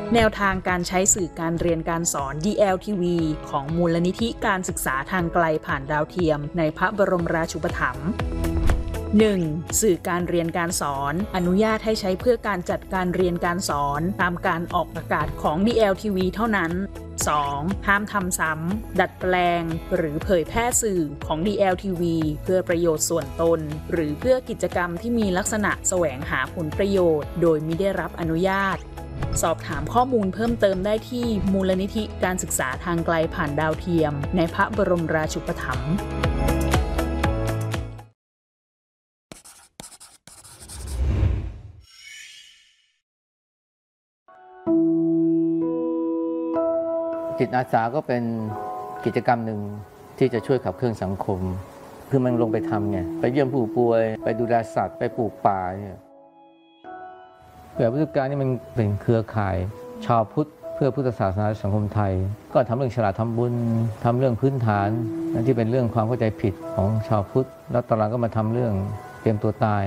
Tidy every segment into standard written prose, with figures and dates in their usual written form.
แนวทางการใช้สื่อการเรียนการสอน DLTV ของมูลนิธิการศึกษาทางไกลผ่านดาวเทียมในพระบรมราชูปถัมภ์ 1. สื่อการเรียนการสอนอนุญาตให้ใช้เพื่อการจัดการเรียนการสอนตามการออกอากาศของ DLTV เท่านั้น 2. ห้ามทำซ้ำดัดแปลงหรือเผยแพร่สื่อของ DLTV เพื่อประโยชน์ส่วนตนหรือเพื่อกิจกรรมที่มีลักษณะแสวงหาผลประโยชน์โดยมิได้รับอนุญาตสอบถามข้อมูลเพิ่มเติมได้ที่มูลนิธิการศึกษาทางไกลผ่านดาวเทียมในพระบรมราชูปถัมภ์จิตอาสาก็เป็นกิจกรรมหนึ่งที่จะช่วยขับเคลื่อนสังคมคือมันลงไปทำไงไปเยี่ยมผู้ป่วยไปดูแลสัตว์ไปปลูกป่าเนี่ยแบบพุทธการนี่มันเป็นเครือข่ายชาวพุทธเพื่อพุทธศาสนาสังคมไทยก็ทำเรื่องฉลาดทำบุญทำเรื่องพื้นฐานที่เป็นเรื่องความเข้าใจผิดของชาวพุทธแล้วตอนหลังก็มาทำเรื่องเตรียมตัวตาย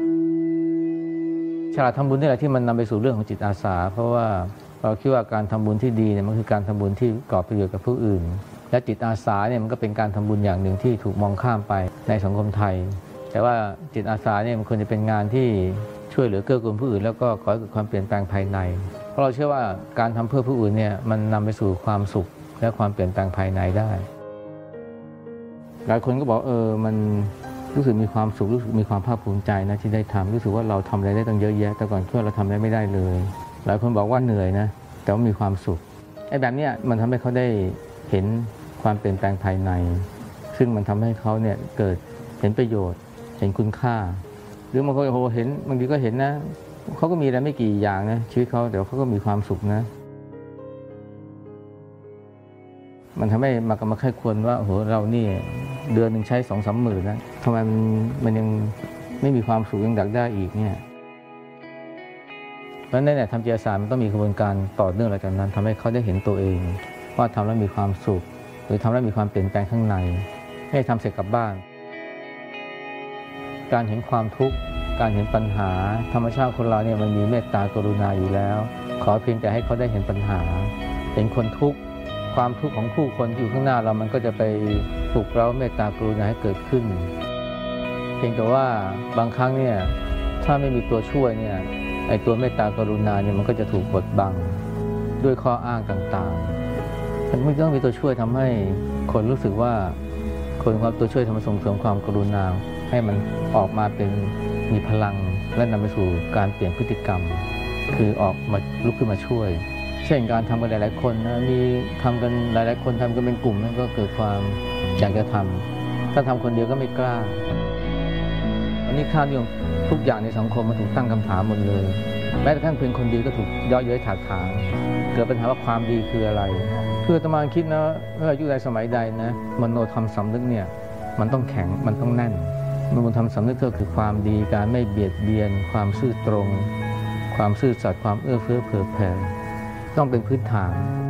ฉลาดทำบุญนี่แหละที่มันนำไปสู่เรื่องของจิตอาสาเพราะว่าเราคิดว่าการทำบุญที่ดีเนี่ยมันคือการทำบุญที่ก่อประโยชน์กับผู้อื่นและจิตอาสาเนี่ยมันก็เป็นการทำบุญอย่างหนึ่งที่ถูกมองข้ามไปในสังคมไทยแต่ว่าจิตอาสาเนี่ยมันควรจะเป็นงานที่ช่วยเหลือเกื้อกูลผู้อื่นแล้วก็ก่อให้เกิดความเปลี่ยนแปลงภายในเพราะเราเชื่อว่าการทำเพื่อผู้อื่นเนี่ยมันนำไปสู่ความสุขและความเปลี่ยนแปลงภายในได้หลายคนก็บอกมันรู้สึกมีความสุขรู้สึกมีความภาคภูมิใจนะที่ได้ทำรู้สึกว่าเราทำอะไรได้ตั้งเยอะแยะแต่ก่อนคิดว่าเราทำอะไรไม่ได้เลยหลายคนบอกว่าเหนื่อยนะแต่ว่ามีความสุขไอ้แบบนี้มันทำให้เขาได้เห็นความเปลี่ยนแปลงภายในซึ่งมันทำให้เขาเนี่ยเกิดเห็นประโยชน์เห็นคุณค่าหรือบางคนเห็นบางทีก็เห็นนะเขาก็มีอะไรไม่กี่อย่างนะชีวิตเขาแต่เขาก็มีความสุขนะมันทำให้มาไข้ควรว่าโอ้โหเรานี่เดือนหนึ่งใช้ 2-3 หมื่นนะทำไมมันยังไม่มีความสุขยังอยากได้อีกเนี่ยเพราะฉะนั้นเนี่ยทำจิตอาสามันต้องมีกระบวนการต่อเนื่องหลังจากนั้นทำให้เขาได้เห็นตัวเองว่าทำแล้วมีความสุขหรือทำแล้วมีความเปลี่ยนแปลงข้างในไม่ทำเสร็จกลับบ้านการเห็นความทุกข์การเห็นปัญหาธรรมชาติคนเราเนี่ยมันมีเมตตากรุณาอยู่แล้วขอเพียงแต่ให้เขาได้เห็นปัญหาเห็นคนทุกข์ความทุกข์ของผู้คนที่อยู่ข้างหน้าเรามันก็จะไปปลุกเร้าเมตตากรุณาให้เกิดขึ้นเพียงแต่ว่าบางครั้งเนี่ยถ้าไม่มีตัวช่วยเนี่ยไอ้ตัวเมตตากรุณาเนี่ยมันก็จะถูกบดบังด้วยข้ออ้างต่างๆมันไม่ต้องมีตัวช่วยทำให้คนรู้สึกว่าคนความตัวช่วยทำให้ส่งเสริมความกรุณาให้มันออกมาเป็นมีพลังและนำไปสู่การเปลี่ยนพฤติกรรมคือออกมาลุกขึ้นมาช่วยเช่นการทำกันหลายๆคนนะมีทำกันหลายๆคนทำกันเป็นกลุ่มนั่นก็เกิดความอยากจะทำถ้าทำคนเดียวก็ไม่กล้าอันนี้ค่านิยมทุกอย่างในสังคมมันถูกตั้งคำถามหมดเลยแม้กระทั่งเพียงคนดีก็ถูกเยาะเย้ยถากถางเกิดปัญหาว่าความดีคืออะไรเพื่ออาตมาคิดนะว่ายุคใดสมัยใดนะมโนธรรมสำนึกเนี่ยมันต้องแข็งมันต้องแน่นมโนธรรมสำนึกก็คือความดีการไม่เบียดเบียนความซื่อตรงความซื่อสัตย์ความเอื้อเฟื้อเผื่อแผ่ต้องเป็นพื้นฐาน